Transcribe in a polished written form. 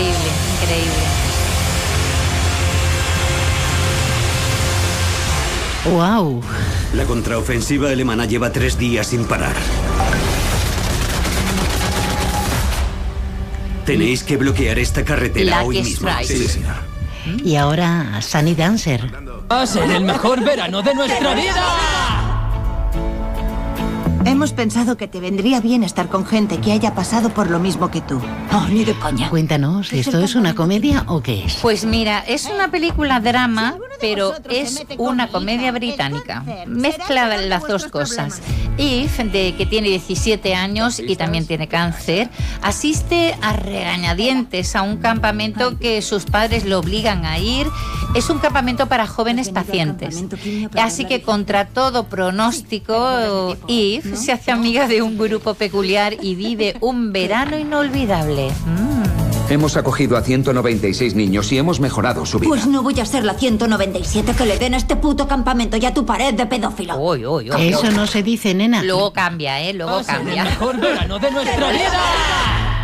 Increíble, increíble. ¡Wow! La contraofensiva alemana lleva 3 días sin parar. Tenéis que bloquear esta carretera hoy mismo. Sí, señor. Y ahora Sunny Dancer. Va a ser el mejor verano de nuestra vida. Hemos pensado que te vendría bien estar con gente que haya pasado por lo mismo que tú. Oh, ni de coña. Cuéntanos, ¿esto es una comedia o qué es? Pues mira, es una película drama, pero es una comedia británica. Mezcla las dos cosas. Eve, que tiene 17 años y también tiene cáncer, asiste a regañadientes a un campamento que sus padres le obligan a ir. Es un campamento para jóvenes pacientes. Así que contra todo pronóstico, Eve se hace amiga de un grupo peculiar y vive un verano inolvidable. Hemos acogido a 196 niños y hemos mejorado su vida. Pues no voy a ser la 197 que le den a este puto campamento y a tu pared de pedófilo. Eso no se dice, nena. Luego cambia, luego cambia. El mejor verano de nuestra vida.